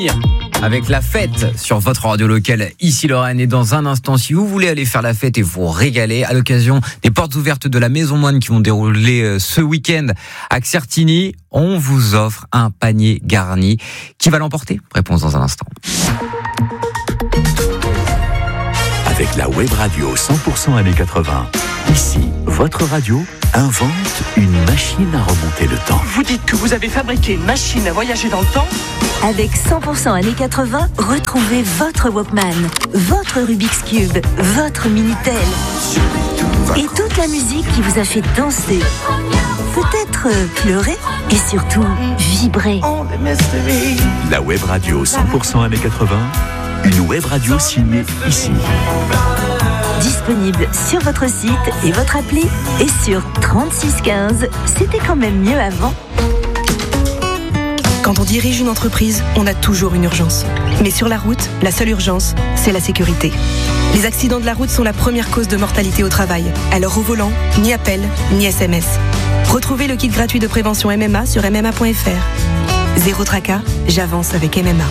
Avec la fête sur votre radio locale, ici Lorraine. Et dans un instant, si vous voulez aller faire la fête et vous régaler à l'occasion des portes ouvertes de la Maison Moine qui vont dérouler ce week-end à Certigny, on vous offre un panier garni. Qui va l'emporter ? Réponse dans un instant. Avec la web radio 100% années 80, ici, votre radio invente une machine à remonter le temps. Vous dites que vous avez fabriqué une machine à voyager dans le temps ? Avec 100% années 80, retrouvez votre Walkman, votre Rubik's Cube, votre Minitel et toute la musique qui vous a fait danser, peut-être pleurer et surtout vibrer. La web radio 100% années 80, une web radio signée ici. Disponible sur votre site et votre appli et sur 3615. C'était quand même mieux avant. Quand on dirige une entreprise, on a toujours une urgence. Mais sur la route, la seule urgence, c'est la sécurité. Les accidents de la route sont la première cause de mortalité au travail. Alors au volant, ni appel, ni SMS. Retrouvez le kit gratuit de prévention MMA sur MMA.fr. Zéro tracas, j'avance avec MMA.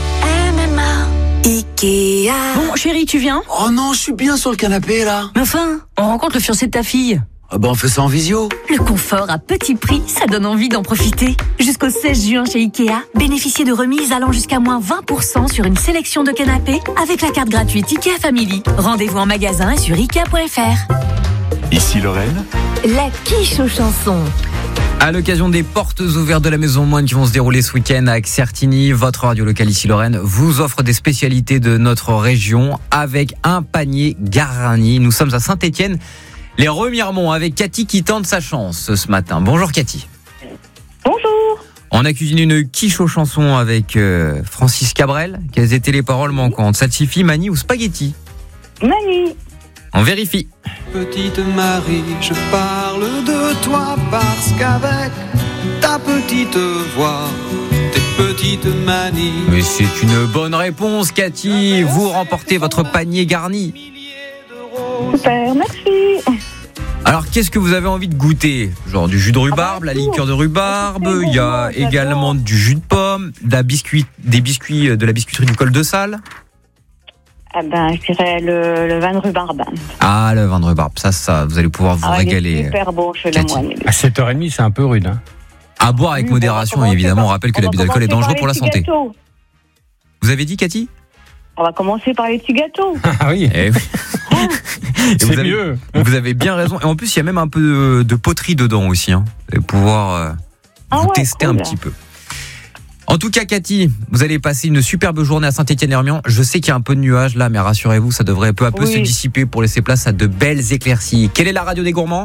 Ikea. Bon, chérie, tu viens ? Oh non, je suis bien sur le canapé là. Mais enfin, on rencontre le fiancé de ta fille. Ah bah on fait ça en visio. Le confort à petit prix, ça donne envie d'en profiter. Jusqu'au 16 juin chez Ikea, bénéficiez de remises allant jusqu'à moins 20% sur une sélection de canapés avec la carte gratuite Ikea Family. Rendez-vous en magasin et sur Ikea.fr. Ici Lorraine, La quiche aux chansons. À l'occasion des portes ouvertes de la Maison Moine qui vont se dérouler ce week-end à Certigny, votre radio locale ici Lorraine vous offre des spécialités de notre région avec un panier garni. Nous sommes à Saint-Étienne, les Remiremont, avec Cathy qui tente sa chance ce matin. Bonjour Cathy. Bonjour. On a cuisiné une quiche aux chansons avec Francis Cabrel. Quelles étaient les paroles manquantes ? Salsifis, manie ou spaghetti ? Mani. On vérifie. Petite Marie, je parle de toi parce qu'avec ta petite voix, tes petites manies. Mais c'est une bonne réponse Cathy. Vous remportez votre panier garni. Super, merci. Alors, qu'est-ce que vous avez envie de goûter ? Genre du jus de rhubarbe, la liqueur de rhubarbe, il y a également du jus de pomme, de la biscuiterie du Col de Salle. Ah ben, je dirais le vin de rhubarbe. Ah, le vin de rhubarbe, ça, vous allez pouvoir vous régaler. Il est super bon chez le moine. À 7h30, c'est un peu rude. Hein. À boire avec modération, évidemment. On rappelle que l'abus d'alcool est dangereux pour la santé. Gâteaux. Vous avez dit, Cathy ? On va commencer par les petits gâteaux. Ah oui, c'est mieux. Vous avez bien raison. Et en plus, il y a même un peu de poterie dedans aussi. Hein. Vous allez pouvoir tester un petit peu. En tout cas, Cathy, vous allez passer une superbe journée à Saint-Étienne-Hermian. Je sais qu'il y a un peu de nuages là, mais rassurez-vous, ça devrait peu à peu se dissiper pour laisser place à de belles éclaircies. Quelle est la radio des gourmands ?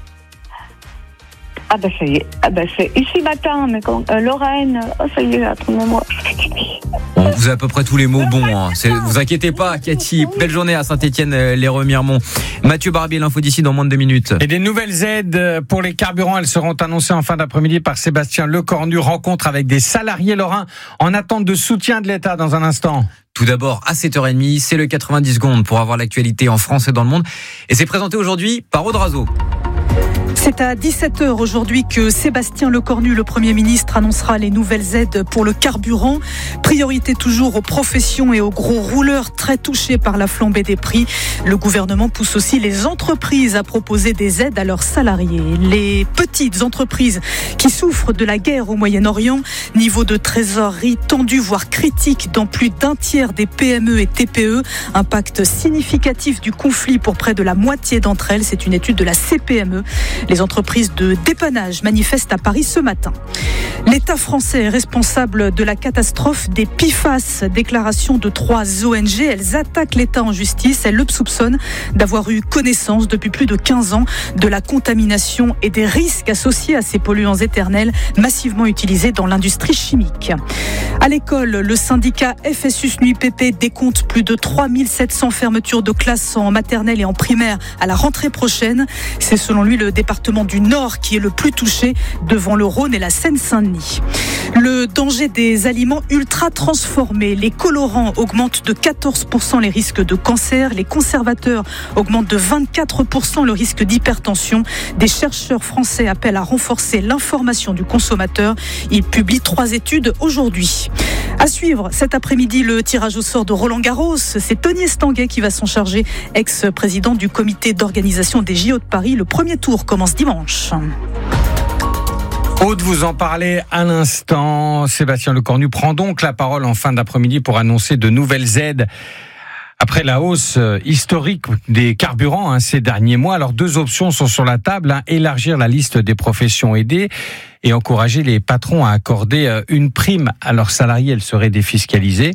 Ah ben ça y est, c'est ici matin, mais quand Lorraine, ça y est, attendez-moi. Bon, vous avez à peu près tous les mots bons. Hein. Vous inquiétez pas, Cathy. Belle journée à Saint-Étienne, les Remiremont. Mathieu Barbier, l'info d'ici dans moins de 2 minutes. Et des nouvelles aides pour les carburants, elles seront annoncées en fin d'après-midi par Sébastien Lecornu. Rencontre avec des salariés lorrains en attente de soutien de l'État dans un instant. Tout d'abord, à 7h30, c'est le 90 secondes pour avoir l'actualité en France et dans le monde. Et c'est présenté aujourd'hui par Audrazo. C'est à 17h aujourd'hui que Sébastien Lecornu, le Premier ministre, annoncera les nouvelles aides pour le carburant. Priorité toujours aux professions et aux gros rouleurs très touchés par la flambée des prix. Le gouvernement pousse aussi les entreprises à proposer des aides à leurs salariés. Les petites entreprises qui souffrent de la guerre au Moyen-Orient, niveau de trésorerie tendu voire critique dans plus d'un tiers des PME et TPE. Impact significatif du conflit pour près de la moitié d'entre elles. C'est une étude de la CPME. Les entreprises de dépannage manifestent à Paris ce matin. L'État français est responsable de la catastrophe des PFAS. Déclaration de 3 ONG. Elles attaquent l'État en justice. Elles le soupçonnent d'avoir eu connaissance depuis plus de 15 ans de la contamination et des risques associés à ces polluants éternels massivement utilisés dans l'industrie chimique. À l'école, le syndicat FSUS-NUIPP décompte plus de 3700 fermetures de classes en maternelle et en primaire à la rentrée prochaine. C'est selon lui le département département du Nord qui est le plus touché, devant le Rhône et la Seine-Saint-Denis. Le danger des aliments ultra transformés. Les colorants augmentent de 14% les risques de cancer. Les conservateurs augmentent de 24% le risque d'hypertension. Des chercheurs français appellent à renforcer l'information du consommateur. Ils publient 3 études aujourd'hui. À suivre cet après-midi le tirage au sort de Roland-Garros. C'est Tony Estanguet qui va s'en charger, ex-président du comité d'organisation des JO de Paris. Le premier tour commence dimanche. Aude, vous en parlez à l'instant. Sébastien Lecornu prend donc la parole en fin d'après-midi pour annoncer de nouvelles aides après la hausse historique des carburants ces derniers mois. Alors 2 options sont sur la table, élargir la liste des professions aidées et encourager les patrons à accorder une prime à leurs salariés. Elle serait défiscalisée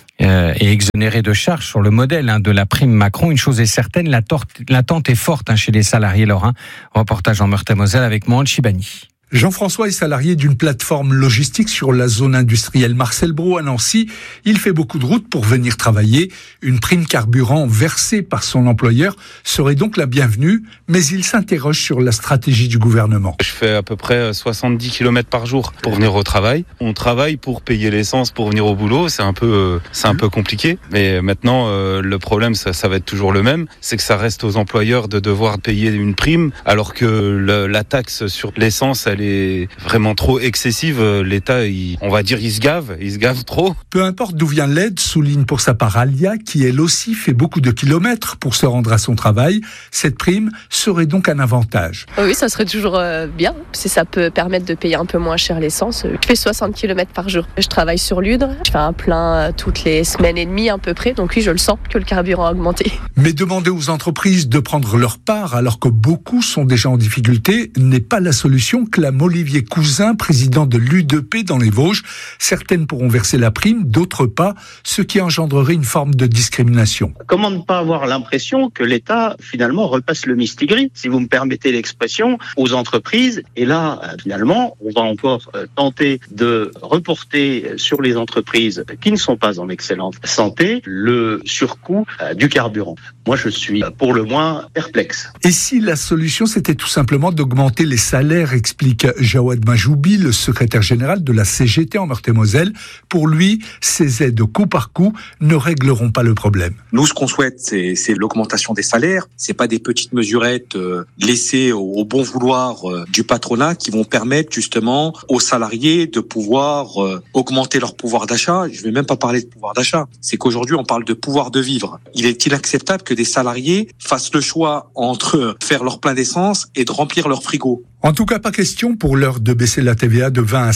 et exonérée de charges sur le modèle de la prime Macron. Une chose est certaine, l'attente est forte chez les salariés lorrains. Reportage en Meurthe-et-Moselle avec Mohamed Chibani. Jean-François est salarié d'une plateforme logistique sur la zone industrielle Marcel Brault à Nancy. Il fait beaucoup de routes pour venir travailler. Une prime carburant versée par son employeur serait donc la bienvenue, mais il s'interroge sur la stratégie du gouvernement. Je fais à peu près 70 km par jour pour venir au travail. On travaille pour payer l'essence pour venir au boulot. C'est un peu compliqué. Mais maintenant, le problème, ça va être toujours le même. C'est que ça reste aux employeurs de devoir payer une prime, alors que la taxe sur l'essence, elle est vraiment trop excessive. L'État, il se gave trop. Peu importe d'où vient l'aide, souligne pour sa part Alia, qui elle aussi fait beaucoup de kilomètres pour se rendre à son travail. Cette prime serait donc un avantage. Oui, ça serait toujours bien, si ça peut permettre de payer un peu moins cher l'essence. Je fais 60 km par jour. Je travaille sur Ludre, je fais un plein toutes les semaines et demie à peu près, donc oui, je le sens que le carburant a augmenté. Mais demander aux entreprises de prendre leur part alors que beaucoup sont déjà en difficulté n'est pas la solution, clame Olivier Cousin, président de l'U2P dans les Vosges. Certaines pourront verser la prime, d'autres pas, ce qui engendrerait une forme de discrimination. Comment ne pas avoir l'impression que l'État, finalement, repasse le mistigri, si vous me permettez l'expression, aux entreprises. Et là, finalement, on va encore tenter de reporter sur les entreprises qui ne sont pas en excellente santé le surcoût du carburant. Moi, je suis pour le moins perplexe. Et si la solution, c'était tout simplement d'augmenter les salaires, explique Jawad Majoubi, le secrétaire général de la CGT en Meurthe-et-Moselle. Pour lui, ces aides coup par coup ne régleront pas le problème. Nous, ce qu'on souhaite, c'est l'augmentation des salaires. C'est pas des petites mesurettes laissées au bon vouloir du patronat qui vont permettre justement aux salariés de pouvoir augmenter leur pouvoir d'achat. Je vais même pas parler de pouvoir d'achat. C'est qu'aujourd'hui, on parle de pouvoir de vivre. Il est inacceptable que des salariés fassent le choix entre faire leur plein d'essence et de remplir leur frigo. En tout cas, pas question pour l'heure de baisser la TVA de 20 à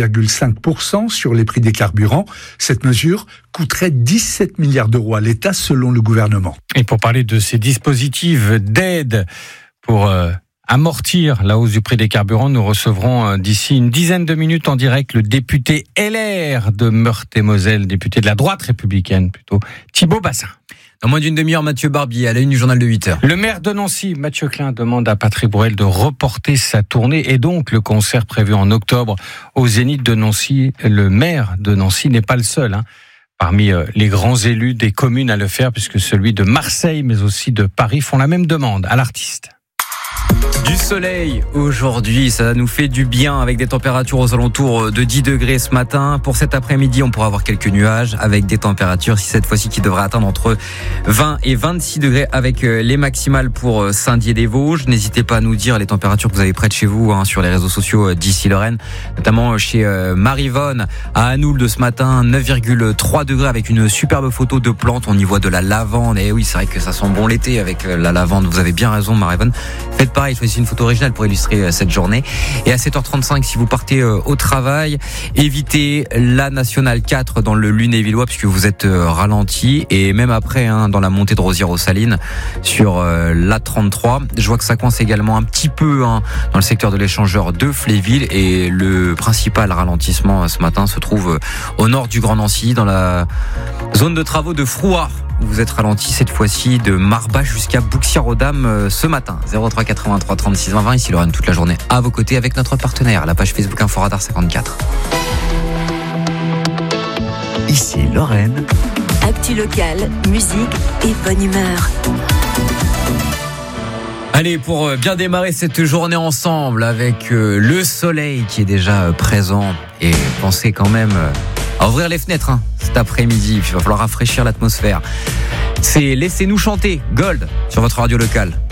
5,5% sur les prix des carburants. Cette mesure coûterait 17 milliards d'euros à l'État selon le gouvernement. Et pour parler de ces dispositifs d'aide pour amortir la hausse du prix des carburants, nous recevrons d'ici une dizaine de minutes en direct le député LR de Meurthe-et-Moselle, député de la droite républicaine plutôt, Thibault Bassin. Dans moins d'une demi-heure, Mathieu Barbier, à la une du journal de 8h. Le maire de Nancy, Mathieu Klein, demande à Patrick Bruel de reporter sa tournée et donc le concert prévu en octobre au Zénith de Nancy. Le maire de Nancy n'est pas le seul parmi les grands élus des communes à le faire, puisque celui de Marseille, mais aussi de Paris, font la même demande à l'artiste. Du soleil aujourd'hui, ça nous fait du bien avec des températures aux alentours de 10 degrés ce matin. Pour cet après-midi, on pourra avoir quelques nuages avec des températures, si cette fois-ci, qui devraient atteindre entre 20 et 26 degrés avec les maximales pour Saint-Dié-des-Vosges. N'hésitez pas à nous dire les températures que vous avez près de chez vous sur les réseaux sociaux d'ici Lorraine, notamment chez Marivonne à Anoul de ce matin, 9,3 degrés avec une superbe photo de plantes. On y voit de la lavande. Et oui, c'est vrai que ça sent bon l'été avec la lavande. Vous avez bien raison, Marivonne. Faites pareil, choisissez une photo originale pour illustrer cette journée. Et à 7h35, si vous partez au travail, évitez la Nationale 4 dans le Lunévillois puisque vous êtes ralenti. Et même après, dans la montée de Rosières-aux-Salines sur l'A33, je vois que ça coince également un petit peu dans le secteur de l'échangeur de Fléville. Et le principal ralentissement ce matin se trouve au nord du Grand Nancy, dans la zone de travaux de Frouard. Vous êtes ralenti cette fois-ci de Marbach jusqu'à Bouxières-aux-Dames ce matin. 03 83 36 20 20. Ici Lorraine, toute la journée à vos côtés avec notre partenaire, la page Facebook Inforadar 54. Ici Lorraine. Actu locale, musique et bonne humeur. Allez, pour bien démarrer cette journée ensemble avec le soleil qui est déjà présent, et pensez quand même à ouvrir les fenêtres cet après-midi, il va falloir rafraîchir l'atmosphère. C'est Laissez-nous chanter, Gold, sur votre radio locale.